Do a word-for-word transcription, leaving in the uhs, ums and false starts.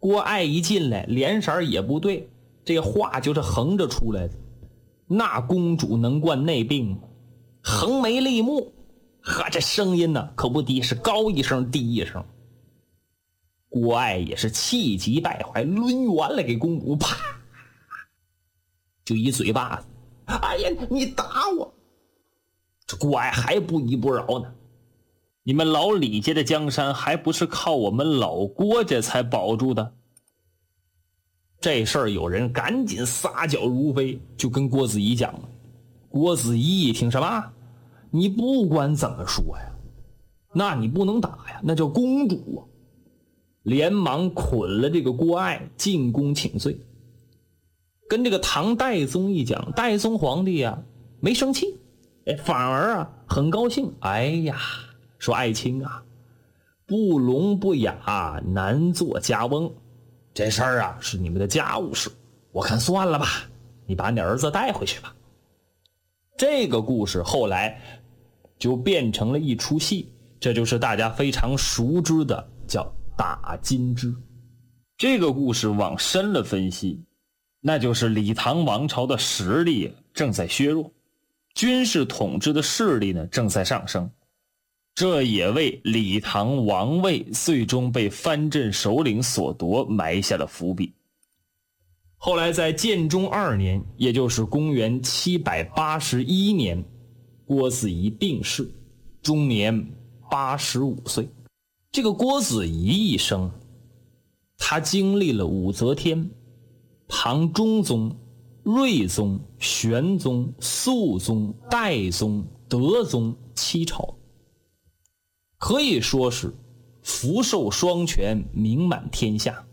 郭爱一进来，脸色也不对，这话就是横着出来的。那公主能冠那病吗？横眉立目，呵，这声音呢可不低，是高一声低一声。郭爱也是气急败坏，抡圆了给公主，啪，就一嘴巴子。哎呀，你打我！这郭爱还不依不饶呢。你们老李家的江山还不是靠我们老郭家才保住的？这事儿有人赶紧撒脚如飞，就跟郭子仪讲了。郭子仪一听，什么？你不管怎么说呀，那你不能打呀，那叫公主啊！连忙捆了这个郭爱进宫请罪。跟这个唐代宗一讲，代宗皇帝啊没生气，反而啊很高兴。哎呀，说爱卿啊，不聋不哑难做家翁，这事儿啊是你们的家务事，我看算了吧，你把你儿子带回去吧。这个故事后来就变成了一出戏，这就是大家非常熟知的叫打金枝。这个故事往深了分析，那就是李唐王朝的实力正在削弱，军事统治的势力呢正在上升，这也为李唐王位最终被藩镇首领所夺埋下了伏笔。后来在建中二年，也就是公元七百八十一年，郭子仪病逝，终年八十五岁。这个郭子仪一生，他经历了武则天、唐中宗、睿宗、玄宗、肃宗、代宗、德宗七朝，可以说是福寿双全，名满天下。